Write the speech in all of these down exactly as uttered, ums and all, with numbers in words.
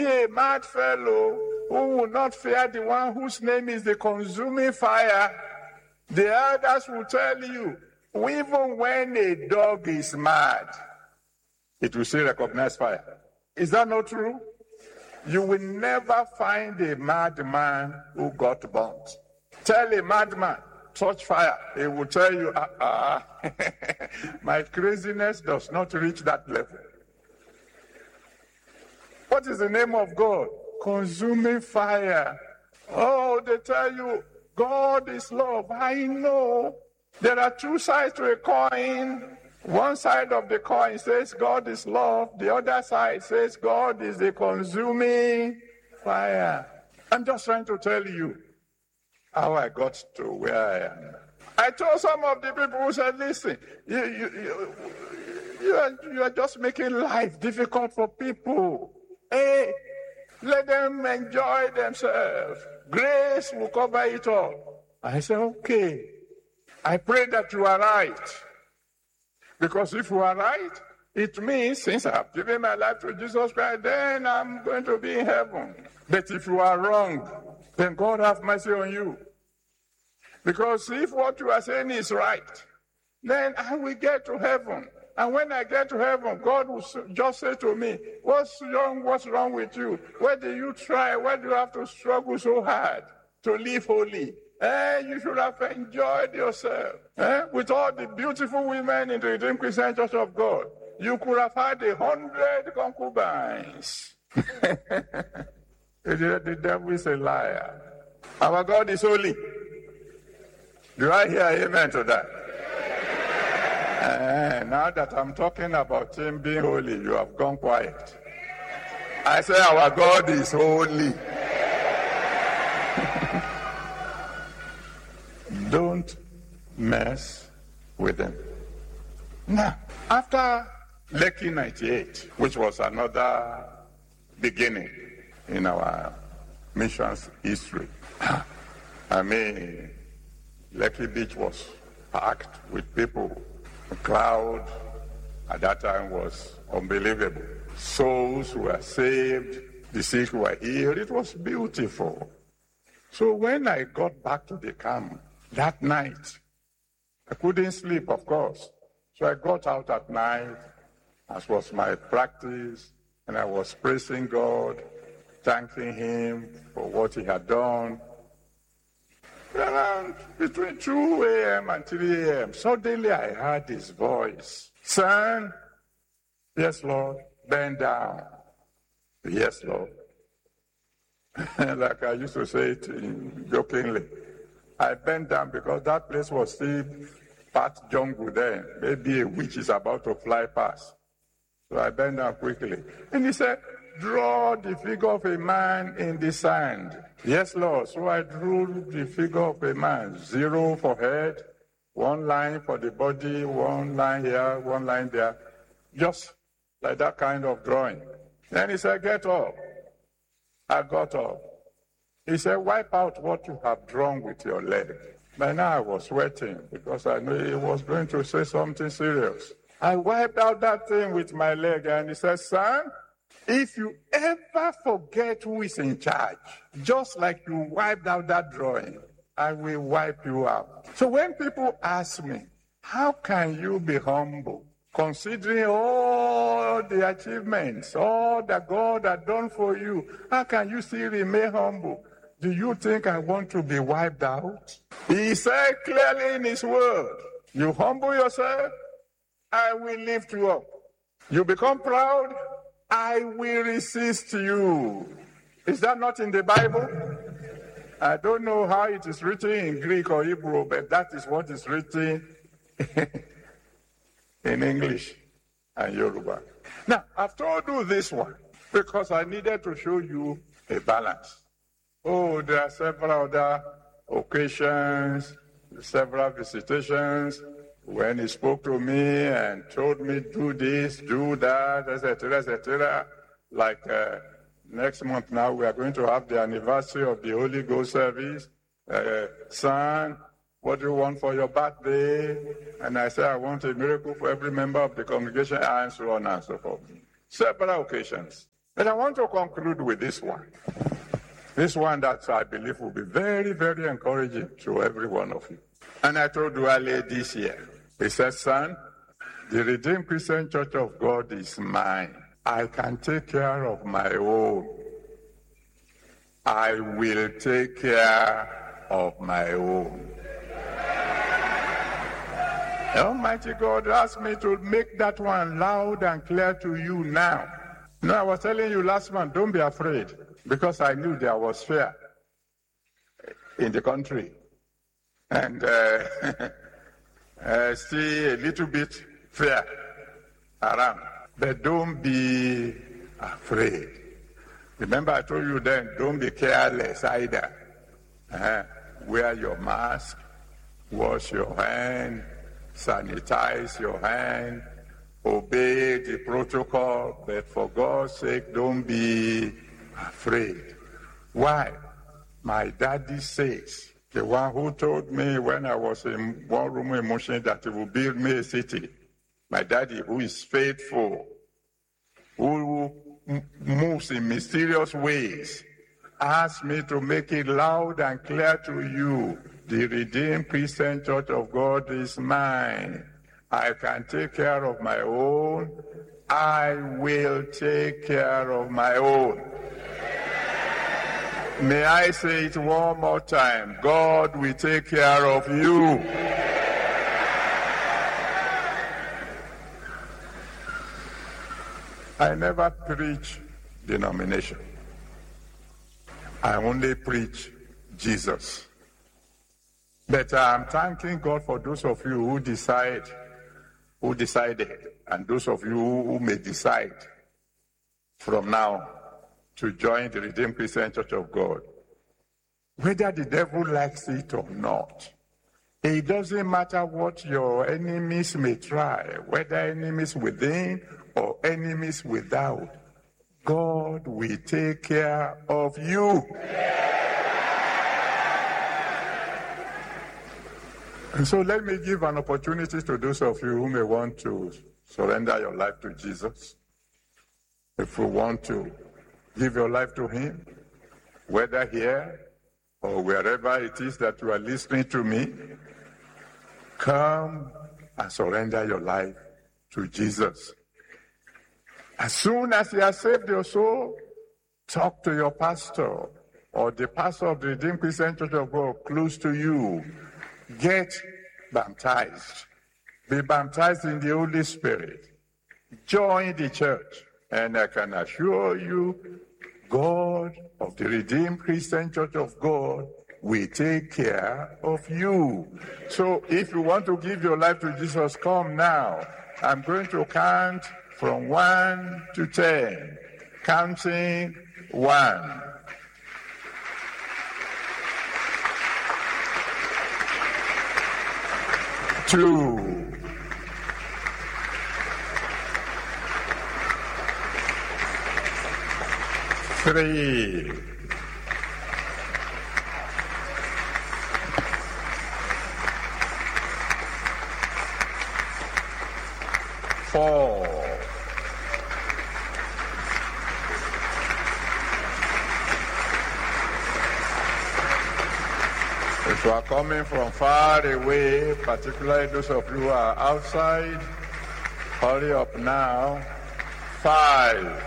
Be a mad fellow who will not fear the one whose name is the consuming fire. The elders will tell you, even when a dog is mad, it will still recognize fire. Is that not true? You will never find a madman who got burnt. Tell a madman, touch fire. He will tell you, ah, ah, my craziness does not reach that level. What is the name of God? Consuming fire. Oh, they tell you, God is love. I know. There are two sides to a coin. One side of the coin says God is love. The other side says God is the consuming fire. I'm just trying to tell you how I got to where I am. I told some of the people who said, listen, you, you, you, you, are, you are just making life difficult for people. Hey, let them enjoy themselves. Grace will cover it all. I said, okay. I pray that you are right. Because if you are right, it means since I have given my life to Jesus Christ, then I'm going to be in heaven. But if you are wrong, then God have mercy on you. Because if what you are saying is right, then I will get to heaven. And when I get to heaven, God will just say to me, what's wrong, what's wrong with you? Why do you try? Why do you have to struggle so hard to live holy? Eh, you should have enjoyed yourself. Eh? With all the beautiful women in the Redeemed Christian Church of God, you could have had a hundred concubines. The devil is a liar. Our God is holy. Do I hear amen to that? Eh, now that I'm talking about him being holy, you have gone quiet. I say our God is holy. Don't mess with them. Now, after Lekki ninety-eight, which was another beginning in our missions history, I mean, Lekki Beach was packed with people. The crowd at that time was unbelievable. Souls were saved. The sick were healed. It was beautiful. So when I got back to the camp that night, I couldn't sleep, of course. So I got out at night, as was my practice, and I was praising God, thanking him for what he had done. Around between two a.m. and three a.m., suddenly I heard his voice. Son, yes, Lord, bend down. Yes, Lord. Like I used to say it jokingly. I bent down because that place was still part jungle then. Maybe a witch is about to fly past. So I bent down quickly. And he said, draw the figure of a man in the sand. Yes, Lord. So I drew the figure of a man. Zero for head, one line for the body, one line here, one line there. Just like that kind of drawing. Then he said, get up. I got up. He said, wipe out what you have drawn with your leg. By now I was sweating because I knew he was going to say something serious. I wiped out that thing with my leg and he said, son, if you ever forget who is in charge, just like you wiped out that drawing, I will wipe you out. So when people ask me, how can you be humble, considering all the achievements, all that God had done for you, how can you still remain humble? Do you think I want to be wiped out? He said clearly in his word, you humble yourself, I will lift you up. You become proud, I will resist you. Is that not in the Bible? I don't know how it is written in Greek or Hebrew, but that is what is written in English and Yoruba. Now, I've told you this one because I needed to show you a balance. Oh, there are several other occasions, several visitations, when he spoke to me and told me, do this, do that, et cetera, et cetera. Like uh, next month now, we are going to have the anniversary of the Holy Ghost service. Uh, son, what do you want for your birthday? And I said, I want a miracle for every member of the congregation, and so on and so forth. Several occasions. But I want to conclude with this one. This one that I believe will be very, very encouraging to every one of you. And I told Duale this year, he said, son, the Redeemed Christian Church of God is mine. I can take care of my own. I will take care of my own. Almighty God asked me to make that one loud and clear to you now. No, I was telling you last month, don't be afraid, because I knew there was fear in the country. And uh, uh, still a little bit fear around. But don't be afraid. Remember I told you then, don't be careless either. Uh, wear your mask, wash your hand, sanitize your hand, obey the protocol, but for God's sake, don't be afraid. Why? My daddy says, the one who told me when I was in one room emotion that he will build me a city, my daddy who is faithful, who moves in mysterious ways, asked me to make it loud and clear to you, the Redeemed Christian Church of God is mine. I can take care of my own. I will take care of my own. May I say it one more time? God will take care of you. I never preach denomination. I only preach Jesus. But I'm thanking God for those of you who decide, who decided, and those of you who may decide from now to join the Redeemed Christian Church of God. Whether the devil likes it or not, it doesn't matter what your enemies may try, whether enemies within or enemies without, God will take care of you. And so let me give an opportunity to those of you who may want to surrender your life to Jesus. If you want to give your life to him, whether here or wherever it is that you are listening to me, come and surrender your life to Jesus. As soon as you have saved your soul, talk to your pastor or the pastor of the Redeemed Christian Church of God close to you. Get baptized. Be baptized in the Holy Spirit. Join the church. And I can assure you, God of the Redeemed Christian Church of God will take care of you. So if you want to give your life to Jesus, come now. I'm going to count from one to ten. Counting one. Two. Three. Four. If you are coming from far away, particularly those of you who are outside, hurry up now. Five.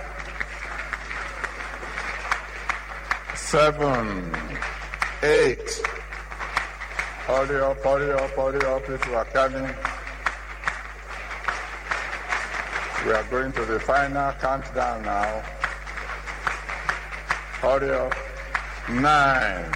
Seven. Eight. Hurry up, hurry up, hurry up if you are coming. We are going to the final countdown now. Hurry up. Nine.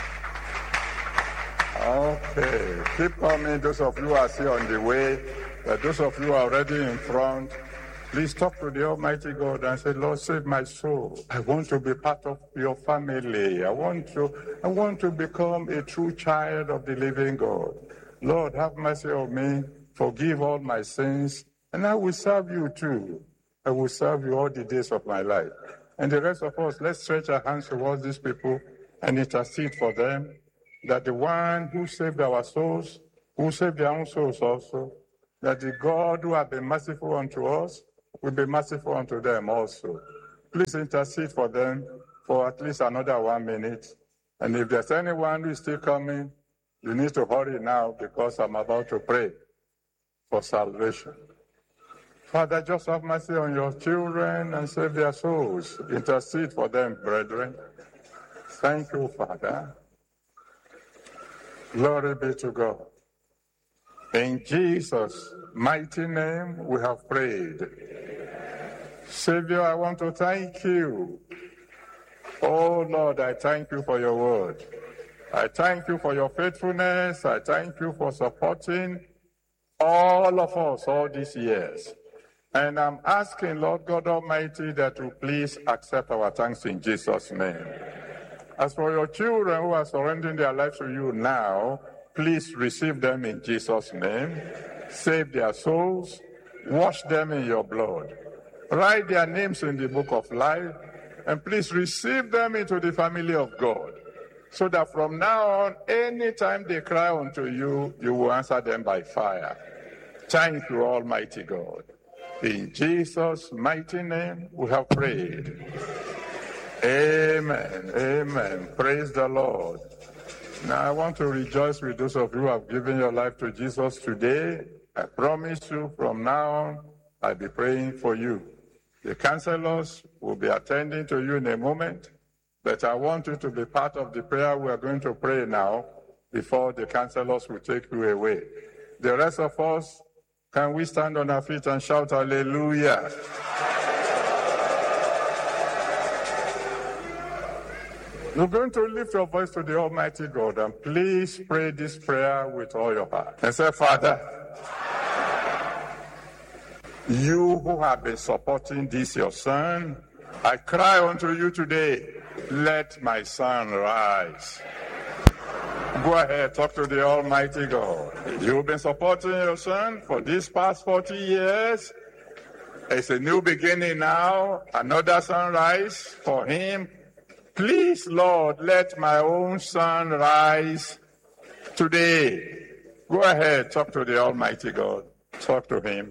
Okay. Keep coming, those of you who are still on the way. But those of you who are already in front, please talk to the Almighty God and say, Lord, save my soul. I want to be part of your family. I want to, I want to become a true child of the living God. Lord, have mercy on me. Forgive all my sins. And I will serve you too. I will serve you all the days of my life. And the rest of us, let's stretch our hands towards these people and intercede for them, that the one who saved our souls, who saved their own souls also, that the God who has been merciful unto us will be merciful unto them also. Please intercede for them for at least another one minute. And if there's anyone who is still coming, you need to hurry now because I'm about to pray for salvation. Father, just have mercy on your children and save their souls. Intercede for them, brethren. Thank you, Father. Glory be to God. In Jesus' mighty name, we have prayed. Savior, I want to thank you. Oh, Lord, I thank you for your word. I thank you for your faithfulness. I thank you for supporting all of us all these years. And I'm asking, Lord God Almighty, that you please accept our thanks in Jesus' name. As for your children who are surrendering their lives to you now, please receive them in Jesus' name. Save their souls. Wash them in your blood. Write their names in the book of life. And please receive them into the family of God. So that from now on, anytime they cry unto you, you will answer them by fire. Thank you, Almighty God. In Jesus' mighty name, we have prayed. Amen. Amen. Praise the Lord. Now, I want to rejoice with those of you who have given your life to Jesus today. I promise you from now on, I'll be praying for you. The counselors will be attending to you in a moment, but I want you to be part of the prayer we are going to pray now before the counselors will take you away. The rest of us, can we stand on our feet and shout hallelujah? You're going to lift your voice to the Almighty God and please pray this prayer with all your heart. And say, Father, you who have been supporting this, your son, I cry unto you today, let my son rise. Go ahead, talk to the Almighty God. You've been supporting your son for these past forty years. It's a new beginning now, another sunrise for him. Please, Lord, let my own son rise today. Go ahead, talk to the Almighty God. Talk to him.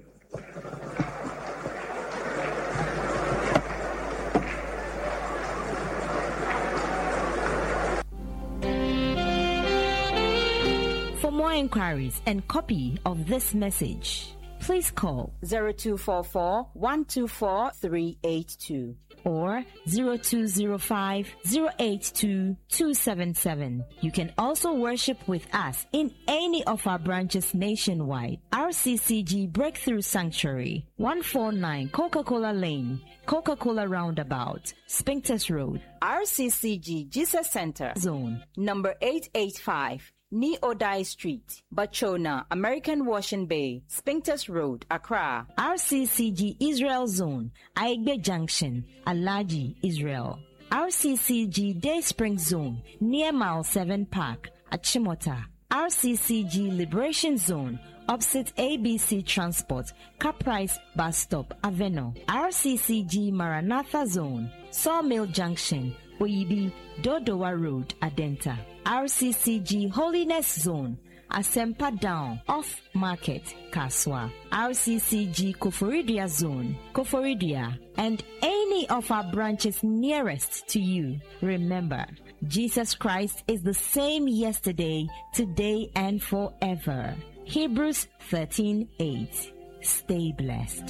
For more inquiries and copy of this message, please call zero two four four, one two four, three eight two or zero two zero five, zero eight two, two seven seven. You can also worship with us in any of our branches nationwide. R C C G Breakthrough Sanctuary, one forty-nine Coca-Cola Lane, Coca-Cola Roundabout, Spintex Road. R C C G Jesus Center Zone, number eight eighty-five. Ni-Odai Street, Bachona, American Washing Bay, Spintex Road, Accra. R C C G Israel Zone, Aigbe Junction, Alaji, Israel. R C C G Day Spring Zone, near Mile seven Park, Achimota. R C C G Liberation Zone, opposite A B C Transport, Caprice Bus Stop, Aveno. R C C G Maranatha Zone, Sawmill Junction, Oyibi, Dodowa Road, Adenta. R C C G Holiness Zone, Asempa Down, Off Market, Kaswa. R C C G Koforidia Zone, Koforidia, and any of our branches nearest to you. Remember, Jesus Christ is the same yesterday, today, and forever. Hebrews thirteen eight. Stay blessed.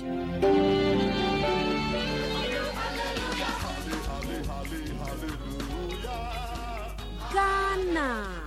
Ghana.